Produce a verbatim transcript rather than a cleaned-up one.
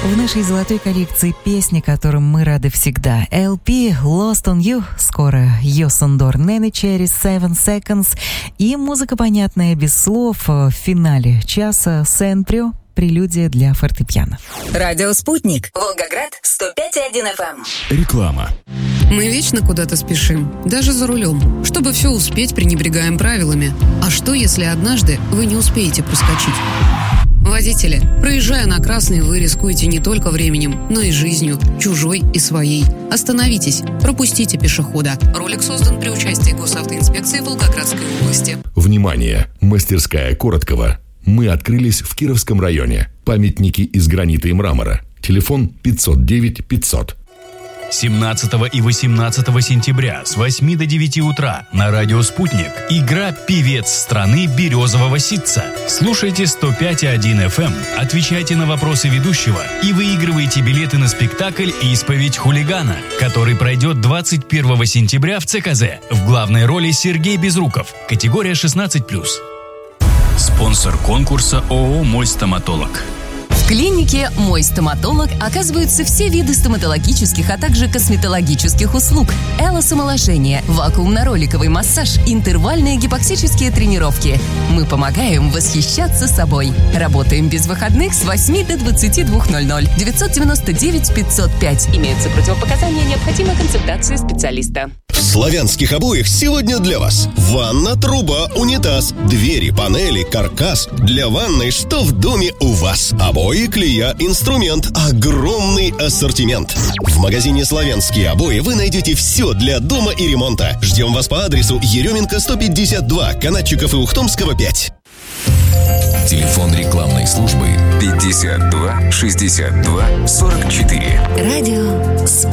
В нашей золотой коллекции песни, которым мы рады всегда. эл пи Lost on You, скоро Йосандор Ненечери, Seven Seconds и музыка, понятная без слов, в финале часа Сен-Прё, прелюдия для фортепиано. Радио «Спутник», Волгоград, сто пять и один эф эм. Реклама. Мы вечно куда-то спешим, даже за рулем. Чтобы все успеть, пренебрегаем правилами. А что, если однажды вы не успеете проскочить? Водители, проезжая на красный, вы рискуете не только временем, но и жизнью, чужой и своей. Остановитесь, пропустите пешехода. Ролик создан при участии Госавтоинспекции Волгоградской области. Внимание! Мастерская Короткова. Мы открылись в Кировском районе. Памятники из гранита и мрамора. Телефон пятьсот девять пятьсот. семнадцатого и восемнадцатого сентября с восьми до девяти утра на радио «Спутник» игра «Певец страны березового ситца». Слушайте сто пять и один эф эм, отвечайте на вопросы ведущего и выигрывайте билеты на спектакль «Исповедь хулигана», который пройдет двадцать первого сентября в цэ ка зэ. В главной роли Сергей Безруков. Категория шестнадцать плюс. Спонсор конкурса ООО «Мой стоматолог». В клинике «Мой стоматолог» оказываются все виды стоматологических, а также косметологических услуг. Элосомоложение, вакуумно-роликовый массаж, интервальные гипоксические тренировки. Мы помогаем восхищаться собой. Работаем без выходных с восьми до двадцати двух ноль ноль. девятьсот девяносто девять пятьсот пять. Имеются противопоказания, необходима консультация специалиста. В славянских обоях сегодня для вас ванна, труба, унитаз, двери, панели, каркас. Для ванной что в доме у вас? Обои, клея, инструмент. Огромный ассортимент. В магазине «Славянские обои» вы найдете все для дома и ремонта. Ждем вас по адресу Еременко сто пятьдесят два, Канатчиков и Ухтомского пять. Телефон рекламной службы пятьдесят два шестьдесят два сорок четыре. Радио